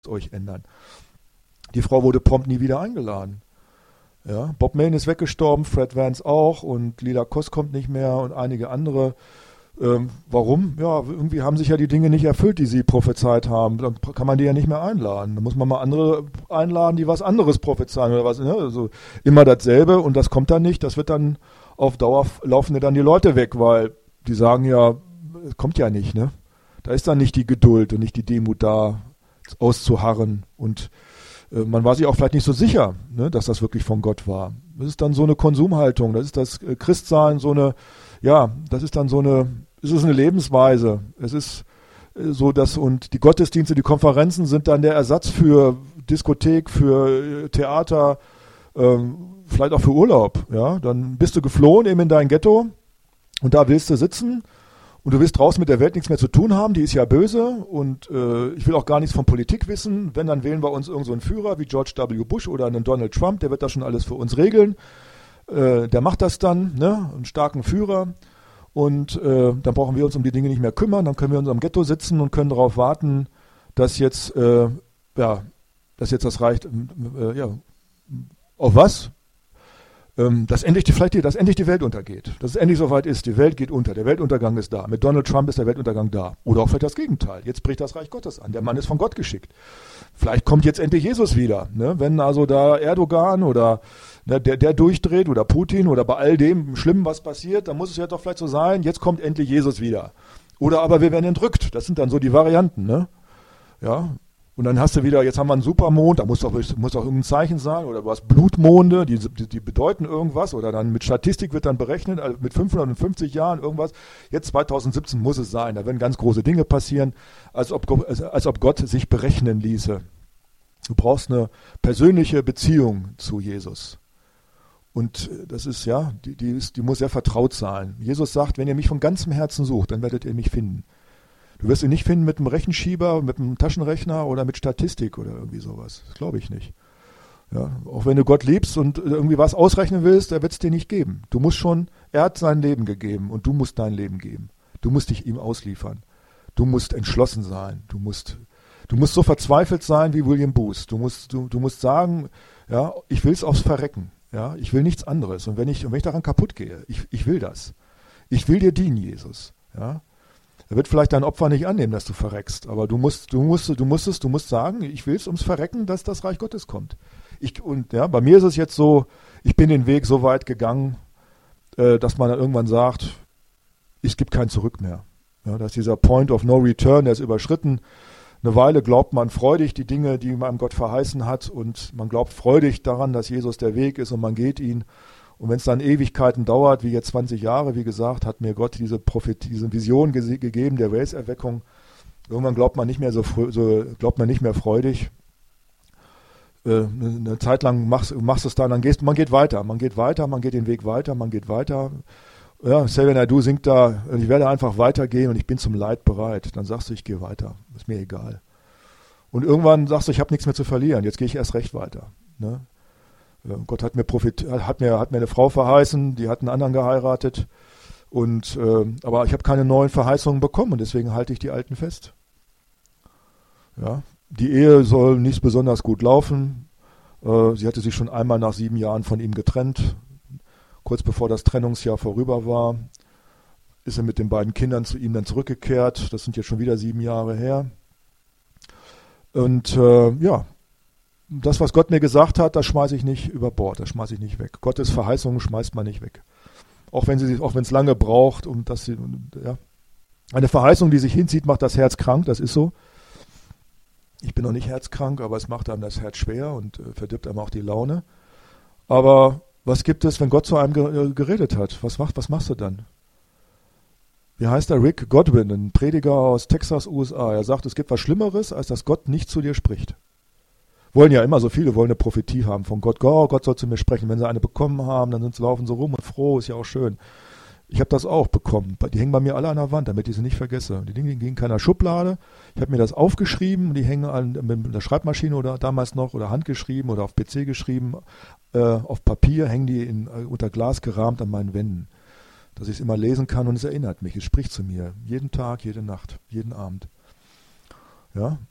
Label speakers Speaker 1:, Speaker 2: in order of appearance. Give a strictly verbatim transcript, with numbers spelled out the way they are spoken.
Speaker 1: euch ändern. Die Frau wurde prompt nie wieder eingeladen. Ja, Bob Mayne ist weggestorben, Fred Vance auch und Lila Koss kommt nicht mehr und einige andere. Ähm, warum? Ja, irgendwie haben sich ja die Dinge nicht erfüllt, die sie prophezeit haben. Dann kann man die ja nicht mehr einladen. Da muss man mal andere einladen, die was anderes prophezeien oder was. Ne? Also immer dasselbe und das kommt dann nicht. Das wird dann auf Dauer laufen dann die Leute weg, weil die sagen ja, es kommt ja nicht. Ne? Da ist dann nicht die Geduld und nicht die Demut da, auszuharren und äh, man war sich auch vielleicht nicht so sicher, ne, dass das wirklich von Gott war. Das ist dann so eine Konsumhaltung, das ist das äh, Christsein, so eine, ja, das ist dann so eine, es ist eine Lebensweise. Es ist äh, so, dass, und die Gottesdienste, die Konferenzen sind dann der Ersatz für Diskothek, für äh, Theater, ähm, vielleicht auch für Urlaub. Ja, dann bist du geflohen eben in dein Ghetto und da willst du sitzen. Und du willst draußen mit der Welt nichts mehr zu tun haben, die ist ja böse und äh, ich will auch gar nichts von Politik wissen. Wenn, dann wählen wir uns irgend so einen Führer wie George W. Bush oder einen Donald Trump, der wird das schon alles für uns regeln. Äh, der macht das dann, ne? Einen starken Führer. Und äh, dann brauchen wir uns um die Dinge nicht mehr kümmern, dann können wir in unserem Ghetto sitzen und können darauf warten, dass jetzt, äh, ja, dass jetzt das reicht, äh, ja, auf was? Dass endlich die, vielleicht die, dass endlich die Welt untergeht. Dass es endlich soweit ist. Die Welt geht unter. Der Weltuntergang ist da. Mit Donald Trump ist der Weltuntergang da. Oder auch vielleicht das Gegenteil. Jetzt bricht das Reich Gottes an. Der Mann ist von Gott geschickt. Vielleicht kommt jetzt endlich Jesus wieder. Ne? Wenn also da Erdogan oder ne, der, der durchdreht oder Putin oder bei all dem Schlimmen was passiert, dann muss es ja doch vielleicht so sein, jetzt kommt endlich Jesus wieder. Oder aber wir werden entrückt. Das sind dann so die Varianten. Ne? Ja. Und dann hast du wieder, jetzt haben wir einen Supermond, da muss doch, muss doch irgendein Zeichen sein, oder du hast Blutmonde, die, die, die bedeuten irgendwas, oder dann mit Statistik wird dann berechnet, also mit fünfhundertfünfzig Jahren irgendwas. Jetzt zweitausendsiebzehn muss es sein, da werden ganz große Dinge passieren, als ob, als ob Gott sich berechnen ließe. Du brauchst eine persönliche Beziehung zu Jesus. Und das ist, ja, die, die, ist, die muss sehr vertraut sein. Jesus sagt, wenn ihr mich von ganzem Herzen sucht, dann werdet ihr mich finden. Du wirst ihn nicht finden mit einem Rechenschieber, mit einem Taschenrechner oder mit Statistik oder irgendwie sowas. Das glaube ich nicht. Ja, auch wenn du Gott liebst und irgendwie was ausrechnen willst, er wird es dir nicht geben. Du musst schon, er hat sein Leben gegeben und du musst dein Leben geben. Du musst dich ihm ausliefern. Du musst entschlossen sein. Du musst, du musst so verzweifelt sein wie William Booth. Du musst, du, du musst sagen, ja, ich will es aufs Verrecken. Ja, ich will nichts anderes. Und wenn ich, und wenn ich daran kaputt gehe, ich, ich will das. Ich will dir dienen, Jesus. Ja. Er wird vielleicht dein Opfer nicht annehmen, dass du verreckst, aber du musst, du musst, du musst es, du musst sagen, ich will es ums Verrecken, dass das Reich Gottes kommt. Ich, und ja, bei mir ist es jetzt so, ich bin den Weg so weit gegangen, äh, dass man dann irgendwann sagt, es gibt kein Zurück mehr. Ja, dass dieser Point of No Return, der ist überschritten. Eine Weile glaubt man freudig die Dinge, die man Gott verheißen hat, und man glaubt freudig daran, dass Jesus der Weg ist und man geht ihn. Und wenn es dann Ewigkeiten dauert, wie jetzt zwanzig Jahre, wie gesagt, hat mir Gott diese Prophetie, diese Vision ge- gegeben, der Wales-Erweckung. Irgendwann glaubt man nicht mehr so, so glaubt man nicht mehr freudig. Äh, eine Zeit lang machst, machst du es dann, dann gehst man geht weiter, man geht weiter, man geht den Weg weiter, man geht weiter. Ja, Xavier Naidoo singt da, ich werde einfach weitergehen und ich bin zum Leid bereit. Dann sagst du, ich gehe weiter, ist mir egal. Und irgendwann sagst du, ich habe nichts mehr zu verlieren, jetzt gehe ich erst recht weiter. Ne? Gott hat mir, Prophet, hat, mir, hat mir eine Frau verheißen, die hat einen anderen geheiratet. Und, äh, aber ich habe keine neuen Verheißungen bekommen und deswegen halte ich die alten fest. Ja, die Ehe soll nicht besonders gut laufen. Äh, sie hatte sich schon einmal nach sieben Jahren von ihm getrennt. Kurz bevor das Trennungsjahr vorüber war, ist er mit den beiden Kindern zu ihm dann zurückgekehrt. Das sind jetzt schon wieder sieben Jahre her. Und äh, ja, das, was Gott mir gesagt hat, das schmeiße ich nicht über Bord, das schmeiße ich nicht weg. Gottes Verheißungen schmeißt man nicht weg. Auch wenn sie, auch wenn es lange braucht, um dass sie, ja. Eine Verheißung, die sich hinzieht, macht das Herz krank, das ist so. Ich bin noch nicht herzkrank, aber es macht einem das Herz schwer und äh, verdirbt einem auch die Laune. Aber was gibt es, wenn Gott zu einem ge- geredet hat? Was, macht, was machst du dann? Wie heißt der? Rick Godwin, ein Prediger aus Texas, U S A. Er sagt, es gibt was Schlimmeres, als dass Gott nicht zu dir spricht. Wollen ja immer so viele, wollen eine Prophetie haben von Gott. Oh, Gott soll zu mir sprechen. Wenn sie eine bekommen haben, dann sind sie, laufen so rum und froh, ist ja auch schön. Ich habe das auch bekommen. Die hängen bei mir alle an der Wand, damit ich sie nicht vergesse. Die Dinge gehen in keiner Schublade. Ich habe mir das aufgeschrieben, die hängen an, mit der Schreibmaschine oder damals noch oder handgeschrieben oder auf P C geschrieben. Äh, auf Papier hängen die in, unter Glas gerahmt an meinen Wänden. Dass ich es immer lesen kann und es erinnert mich. Es spricht zu mir. Jeden Tag, jede Nacht, jeden Abend. Ja.